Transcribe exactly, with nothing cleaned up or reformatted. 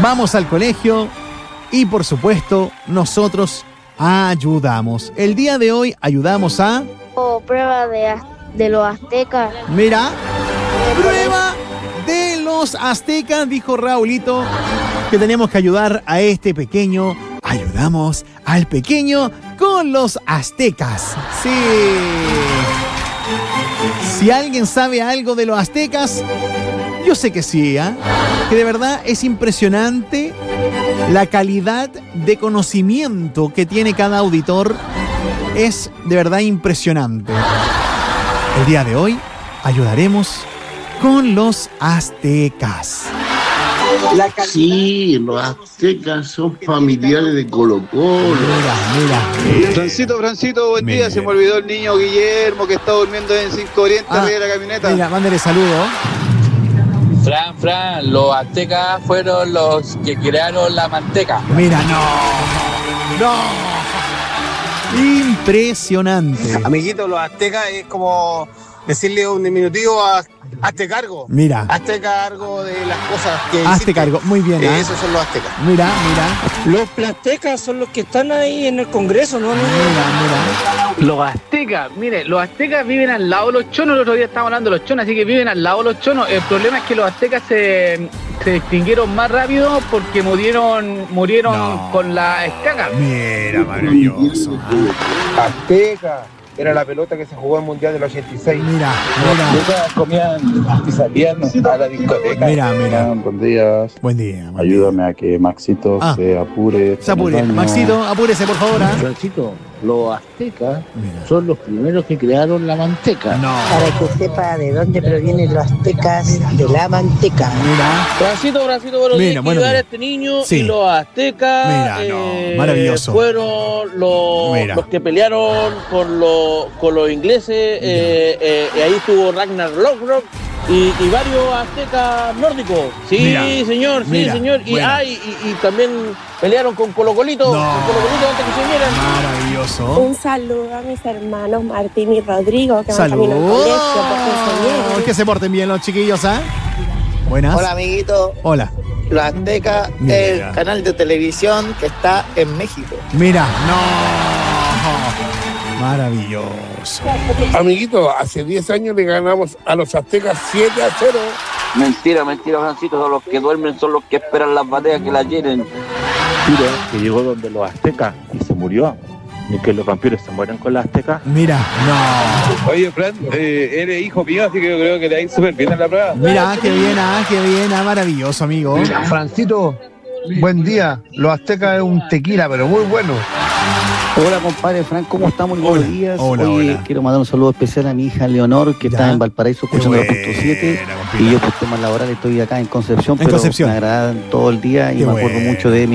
vamos al colegio y, por supuesto, nosotros ayudamos. El día de hoy ayudamos a... O prueba de, de los aztecas. Mira, prueba de los aztecas, dijo Raulito, que tenemos que ayudar a este pequeño. Ayudamos al pequeño con los aztecas. Sí. Si alguien sabe algo de los aztecas, yo sé que sí, ¿eh? Que de verdad es impresionante la calidad de conocimiento que tiene cada auditor. Es de verdad impresionante. El día de hoy ayudaremos con los aztecas. Sí, los aztecas son familiares de Colo Colo. Mira, mira. Francito, Francito, buen Mira. día. Se me olvidó el niño Guillermo que está durmiendo en cinco Oriente Ah, arriba de la camioneta. Mira, mándale saludo. Fran, Fran, los aztecas fueron los que crearon la manteca. Mira, no. No. Impresionante. Amiguito, los aztecas es como decirle un diminutivo a hazte cargo. Mira. Hazte cargo de las cosas que Hazte hiciste. cargo. Muy bien, Eh, ¿eh? Esos son los aztecas. Mira, mira. Los plastecas son los que están ahí en el Congreso, ¿no? Mira, mira. Los aztecas, mire, los aztecas viven al lado de los chonos. El otro día estábamos hablando de los chonos, así que viven al lado de los chonos. El problema es que los aztecas se, se extinguieron más rápido porque murieron murieron No. con la estaca. Mira, maravilloso. Azteca. Era la pelota que se jugó en el Mundial del ochenta y seis. Mira, mira. Comían y salían a la discoteca. Mira, mira. Buenos días. Buen día. buen día. Ayúdame a que Maxito Ah. se apure. Se apure. Maxito, apúrese, por favor. ¿eh? Francito, los aztecas Mira. son los primeros que crearon la manteca. No. Para que sepa de dónde provienen los aztecas de la manteca. Mira. Francito, Francito, bueno, Mira, hay que buenos ayudar a días. este niño Sí. y los aztecas Mira, no, maravilloso. fueron los, Mira. los que pelearon con los, con los ingleses, eh, eh, y ahí estuvo Ragnar Lothbrok y, y varios aztecas nórdicos. Sí, Mira, señor, sí, mira, señor. Y, bueno. ah, y, y- y también pelearon con Colo Colito, No. con Colo Colito antes que se unieran. Maravilloso. Un saludo a mis hermanos Martín y Rodrigo que van camino al Saludos. colegio porque se vienen. Que se porten bien los chiquillos, ¿ah? Buenas. Hola, amiguito. Hola. Los aztecas Mira. es el canal de televisión que está en México. Mira, no. Maravilloso. Amiguito, hace diez años le ganamos a los aztecas siete a cero. Mentira, mentira, Francito. Son los que duermen, son los que esperan las bateas que las llenen. Mira, que llegó donde los aztecas y se murió. Y que los vampiros se mueren con las aztecas. Mira, no. Oye, Fran, eh, eres hijo mío, así que yo creo que le va a ir súper bien en la prueba. Mira, qué bien, ah, qué bien, ah, maravilloso, amigo. Francito, buen día. Los aztecas es un tequila, pero muy bueno. Hola, compadre Frank, ¿cómo estamos? Muy Hola, buenos días. hola, Oye, hola. quiero mandar un saludo especial a mi hija Leonor, que Ya. está en Valparaíso escuchando la Qué punto siete. buena, compita. Y yo por temas laborales estoy acá en Concepción, En pero Concepción. me agradan todo el día y Qué me acuerdo bueno. mucho de mi